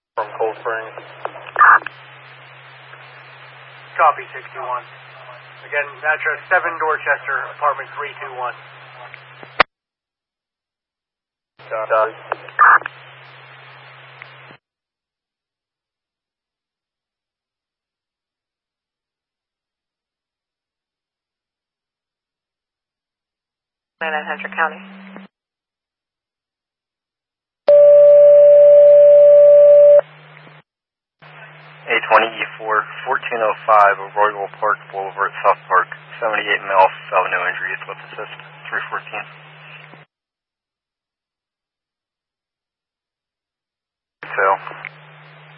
from Cold Springs. Copy, 61. Again, address 7 Dorchester, apartment 321. Copy. In Hunter County. 820E4, 1405 Arroyo Park Boulevard, South Park, 78 Melf Avenue, injury is left assist, 314. Fail.